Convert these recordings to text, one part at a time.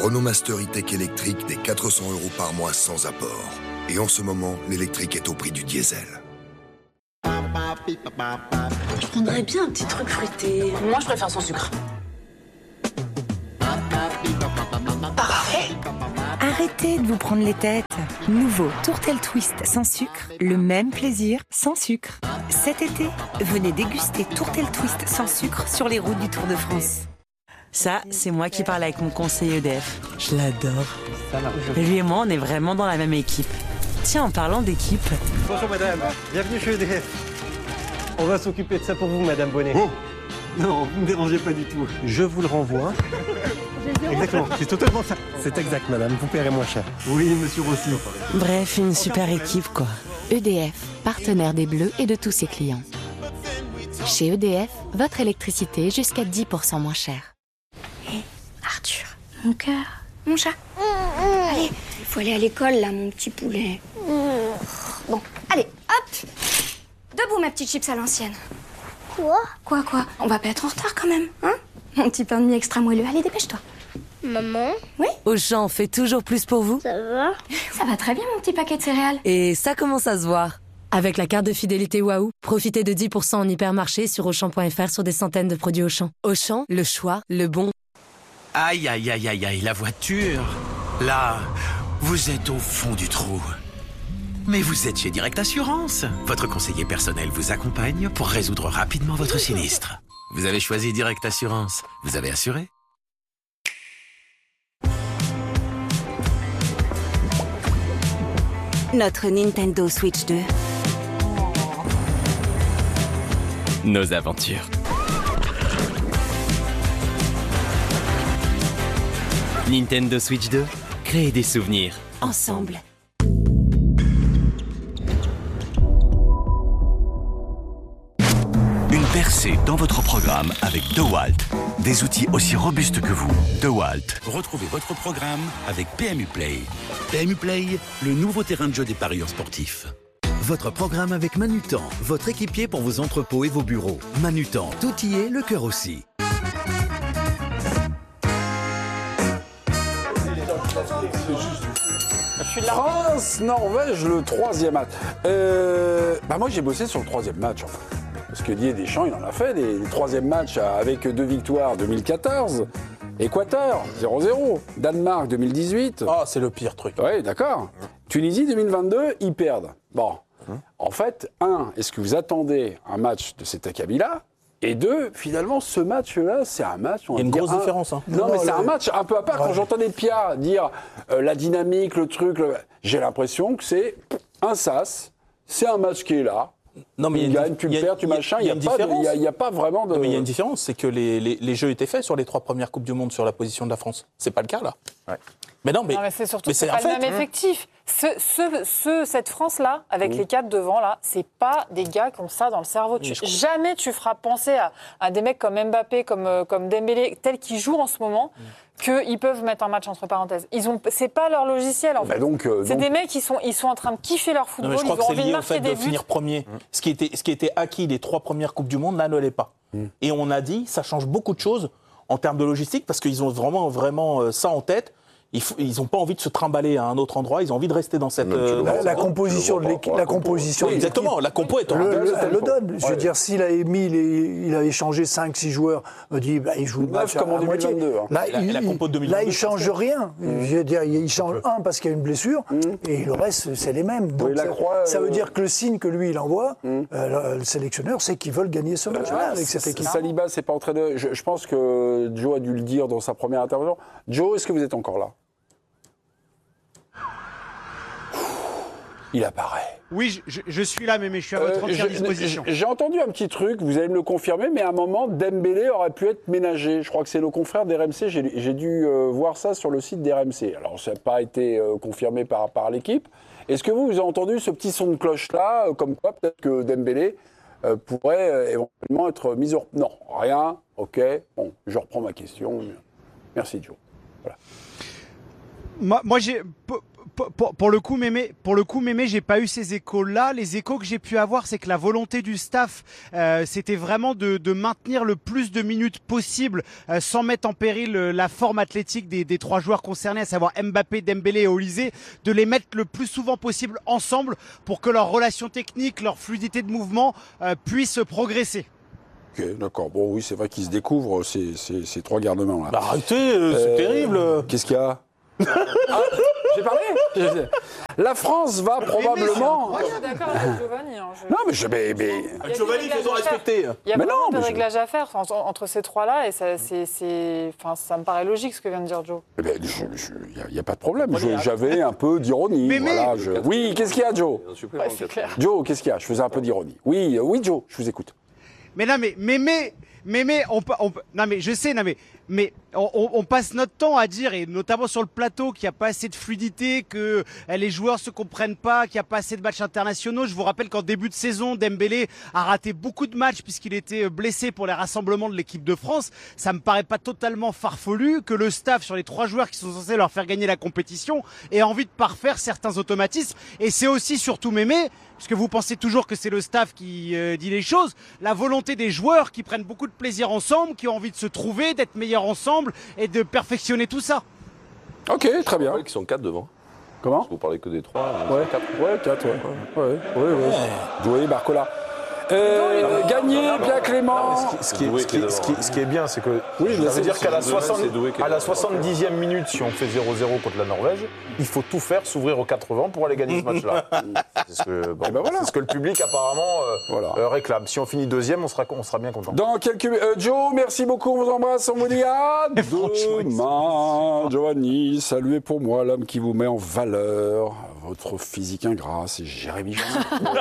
Renault Master E-Tech électrique dès 400 € par mois sans apport. Et en ce moment, l'électrique est au prix du diesel. Je prendrais bien un petit truc fruité. Moi, je préfère sans sucre. Parfait. Arrêtez de vous prendre les têtes. Nouveau Tourtel Twist sans sucre, le même plaisir sans sucre. Cet été, venez déguster Tourtel Twist sans sucre sur les routes du Tour de France. Ça, c'est moi qui parle avec mon conseiller EDF. Je l'adore. Lui et moi, on est vraiment dans la même équipe. Tiens, en parlant d'équipe... Bonjour madame, bienvenue chez EDF. On va s'occuper de ça pour vous, madame Bonnet. Oh non, vous ne me dérangez pas du tout. Je vous le renvoie. Exactement, c'est totalement ça. C'est exact, madame, vous paierez moins cher. Oui, monsieur Rossi. Bref, une super équipe, quoi. EDF, partenaire des Bleus et de tous ses clients. Chez EDF, votre électricité est jusqu'à 10% moins chère. Hé, Arthur, mon cœur, mon chat. Allez, il faut aller à l'école, là, mon petit poulet. Bon, allez, hop. Debout, ma petite chips à l'ancienne. Quoi On va pas être en retard, quand même, hein? Mon petit pain de mie extra moelleux. Allez, dépêche-toi. Maman? Oui? Auchan, on fait toujours plus pour vous? Ça va? Ça va très bien, mon petit paquet de céréales. Et ça commence à se voir. Avec la carte de fidélité Waouh, profitez de 10% en hypermarché sur Auchan.fr sur des centaines de produits Auchan. Auchan, le choix, le bon. Aïe, aïe, aïe, aïe, aïe, la voiture. Là, vous êtes au fond du trou. Mais vous êtes chez Direct Assurance. Votre conseiller personnel vous accompagne pour résoudre rapidement votre sinistre. Vous avez choisi Direct Assurance. Vous avez assuré? Notre Nintendo Switch 2. Nos aventures. Nintendo Switch 2, créer des souvenirs. Ensemble. Une percée dans votre programme avec DeWalt. Des outils aussi robustes que vous. DeWalt. Retrouvez votre programme avec PMU Play. PMU Play, le nouveau terrain de jeu des parieurs sportifs. Votre programme avec Manutan, votre équipier pour vos entrepôts et vos bureaux. Manutan, tout y est, le cœur aussi. France-Norvège, le troisième match. Moi, j'ai bossé sur le troisième match, en fait. Parce que Didier Deschamps, il en a fait des troisièmes matchs avec 2 victoires 2014. Équateur, 0-0. Danemark, 2018. Ah, c'est le pire truc. Oui, d'accord. Tunisie, 2022, ils perdent. Bon. En fait, est-ce que vous attendez un match de cet acabit-là? Et deux, finalement, ce match-là, c'est un match... Il y a une grosse différence. Hein. Non, mais c'est un match un peu à part. Quand j'entendais Pia dire la dynamique, le truc, j'ai l'impression que c'est un sas, c'est un match qui est là. Non, mais tu gagnes, tu perds, tu machin, il n'y a pas vraiment de... Non, mais il y a une différence, c'est que les jeux étaient faits sur les 3 premières Coupes du Monde sur la position de la France. C'est pas le cas, là. Ouais. Mais non, mais c'est surtout c'est pas le même effectif. Cette France-là, avec les 4 devant, là, c'est pas des gars qui ont ça dans le cerveau. Jamais tu feras penser à des mecs comme Mbappé, comme Dembélé, tels qu'ils jouent en ce moment, qu'ils peuvent mettre un match entre parenthèses. C'est pas leur logiciel, en fait. C'est des mecs qui sont en train de kiffer leur football. Non, mais je crois que c'est lié au fait de finir premier. Ce qui était acquis les 3 premières Coupes du Monde, là, ne l'est pas. Et on a dit, ça change beaucoup de choses en termes de logistique, parce qu'ils ont vraiment ça en tête. Ils n'ont pas envie de se trimballer à un autre endroit, ils ont envie de rester dans cette... La composition de l'équipe. Oui, exactement, la compo est le donne. Je veux dire, s'il avait il avait changé 5-6 joueurs, on dit, il joue le match comme en 2022. La compo de 2022. Là, il ne change rien. Je veux dire, il change un parce qu'il y a une blessure, et le reste, c'est les mêmes. Donc, ça veut dire que le signe que lui, il envoie, le sélectionneur, c'est qu'ils veulent gagner ce match-là avec cette équipe. Saliba, c'est pas entraîneur. Je pense que Joe a dû le dire dans sa première intervention. Joe, est-ce que vous êtes encore là? Il apparaît. Oui, je suis là, mais je suis à votre entière disposition. J'ai entendu un petit truc, vous allez me le confirmer, mais à un moment, Dembélé aurait pu être ménagé. Je crois que c'est nos confrères d'RMC, j'ai dû voir ça sur le site d'RMC. Alors, ça n'a pas été confirmé par l'équipe. Est-ce que vous avez entendu ce petit son de cloche-là, comme quoi peut-être que Dembélé pourrait éventuellement être mis au... Non, rien, ok. Bon, je reprends ma question. Merci, Joe. Voilà. Moi j'ai pour le coup Mémé, j'ai pas eu ces échos-là. Les échos que j'ai pu avoir, c'est que la volonté du staff, c'était vraiment de maintenir le plus de minutes possible, sans mettre en péril la forme athlétique des 3 joueurs concernés, à savoir Mbappé, Dembélé et Olysée, de les mettre le plus souvent possible ensemble pour que leur relation technique, leur fluidité de mouvement puisse progresser. Ok, d'accord. Bon, oui, c'est vrai qu'ils se découvrent, ces 3 gardes-main là. Bah, arrêtez, c'est terrible. Qu'est-ce qu'il y a? J'ai parlé. La France va probablement. Moi, je suis d'accord avec Giovanni. Non, mais Giovanni, ils ont respecté. Il y a vraiment des réglages à faire entre ces 3-là, et ça me paraît logique ce que vient de dire Joe. Il n'y a pas de problème. J'avais un peu d'ironie. Voilà, Oui, qu'est-ce qu'il y a, Joe? C'est clair. Joe, qu'est-ce qu'il y a? Je faisais un peu d'ironie. Oui, Joe, je vous écoute. Mais non, mais on passe notre temps à dire, et notamment sur le plateau, qu'il n'y a pas assez de fluidité, que les joueurs se comprennent pas, qu'il n'y a pas assez de matchs internationaux. Je vous rappelle qu'en début de saison, Dembélé a raté beaucoup de matchs puisqu'il était blessé pour les rassemblements de l'équipe de France. Ça me paraît pas totalement farfelu que le staff, sur les 3 joueurs qui sont censés leur faire gagner la compétition, ait envie de parfaire certains automatismes. Et c'est aussi surtout Mémé, puisque vous pensez toujours que c'est le staff qui dit les choses, la volonté des joueurs qui prennent beaucoup de plaisir ensemble, qui ont envie de se trouver, d'être meilleurs ensemble et de perfectionner tout ça. Ok, très bien. Ils sont 4 devant. Comment? Vous parlez que des 3. Ouais, 4, ouais. Joué, Barcola. Gagné, Pierre Clément. Ce qui est bien, c'est que ça veut dire qu'à la 70e minute, si on fait 0-0 contre la Norvège, il faut tout faire, s'ouvrir aux 80 pour aller gagner ce match-là. C'est ce que le public apparemment réclame. Si on finit 2e, on sera bien content. Dans quelques Joe, merci beaucoup, on vous embrasse, on vous dit à demain. Giovanni, saluez pour moi l'homme qui vous met en valeur. Votre physique ingrat, c'est Jérémy Jeannot.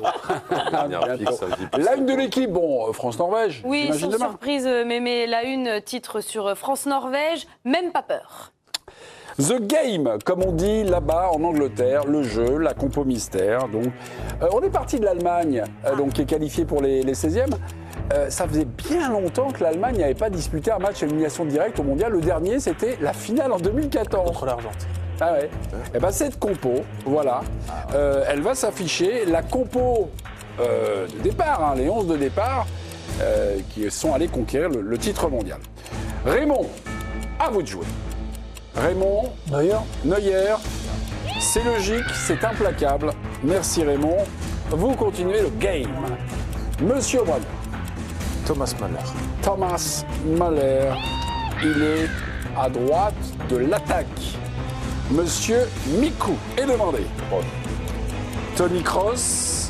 La une de l'équipe, bon, France-Norvège. Oui, sans demain. surprise, Mémé, la une titre sur France-Norvège, même pas peur. The Game, comme on dit là-bas en Angleterre, le jeu, la compo mystère. Donc, on est parti de l'Allemagne, donc qui est qualifiée pour les 16e. Ça faisait bien longtemps que l'Allemagne n'avait pas disputé un match à élimination directe au Mondial. Le dernier, c'était la finale en 2014. Contre l'Argentine. Ah ouais. Et ben cette compo, voilà, elle va s'afficher. La compo de départ, les 11 de départ, qui sont allés conquérir le titre mondial. Raymond, à vous de jouer. Raymond, Neuer, c'est logique, c'est implacable. Merci Raymond. Vous continuez le game. Monsieur Brad. Thomas Müller. Thomas Müller, il est à droite de l'attaque. Monsieur Mikou est demandé. Tony Kroos,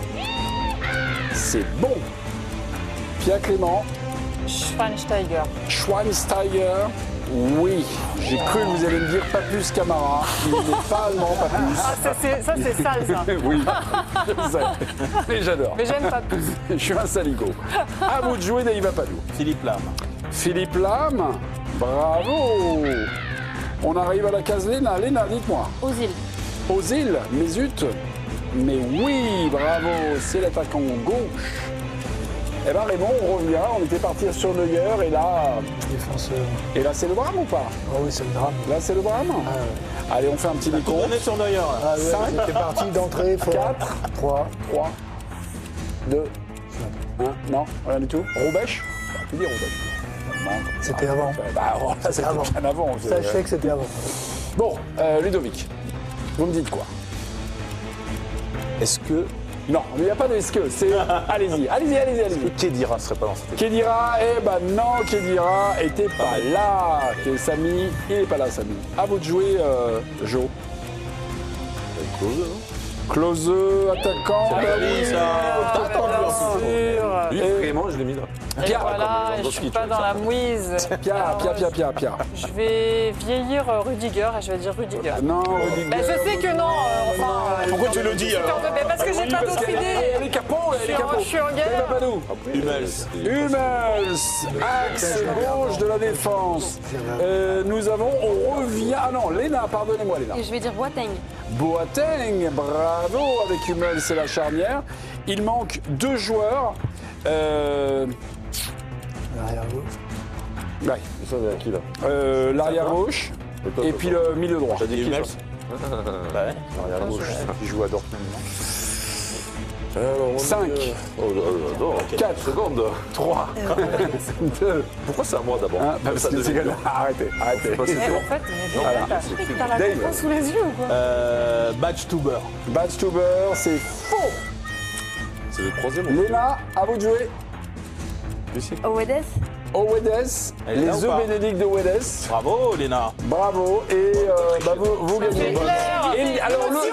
c'est bon. Pierre Clément. Schweinsteiger. Schweinsteiger, oui. J'ai cru que vous allez me dire pas plus Camara. Il n'est pas allemand, pas plus. Ça, c'est sale, ça. Oui, je sais. Mais j'adore. Mais j'aime pas plus. Je suis un saligo. À vous de jouer, Daïva Padou. Philippe Lam. Philippe Lam, bravo. On arrive à la case Léna. Léna, dites-moi. Ozil. Ozil, mais zut. Mais oui, bravo, c'est l'attaquant gauche. Eh bien Raymond, on revient, on était parti sur Neuer et là... Défenseur. Et là c'est le drame ou pas? Ah oui, c'est le drame. Là c'est le drame. Allez, on fait un petit décompte. On est sur Neuer. 5, c'était parti d'entrée. 4, 3, 2, 1, non, rien du tout. Roubèche? Tu dis Roubèche. C'était avant. Bah, c'était avant. Bien avant. Ça, je sais que c'était avant. Bon, Ludovic, vous me dites quoi? Est-ce que... Non, il n'y a pas de est-ce que, c'est... Allez-y. Khedira serait pas dans cette équipe. Khedira, non, Khedira était pas là. Et Samy, il n'est pas là, Samy. À vous de jouer, Jo. Klose, attaquant. Lui, vraiment, je l'ai mis là. Et voilà, je suis pas dans la mouise. Pierre. Je vais vieillir Rudiger et je vais dire Rudiger. Non, Rudiger. Je sais que non, enfin... Pourquoi tu le dis alors? Parce que j'ai pas d'autre idée. Elle est capot, Je suis en galère. Hummels, axe gauche de la défense. On revient... Ah non, Léna, pardonnez-moi Léna. Et je vais dire Boateng. Boateng, bravo avec Hummels, c'est la charnière. Il manque 2 joueurs. Ouais. Ça vient à qui là L'arrière gauche et puis le milieu droit. T'as dit qui Hummels. L'arrière gauche. Qui joue à Dortmund. 5, 4 secondes, 3, 2. Pourquoi c'est à moi d'abord Parce que c'est arrêtez. En fait, t'as la réponse sous les yeux ou quoi Badstuber, c'est faux. C'est le troisième. Léna, à vous de jouer. Owedes. Les œufs Bénédicts de Wedes. Bravo, Léna. Bravo. Et vous gagnez. Et alors,